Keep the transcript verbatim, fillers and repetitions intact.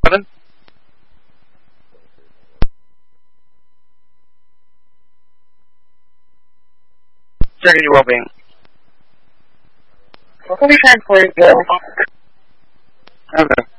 Pardon? Checking your well-being. What can we transport you? Okay.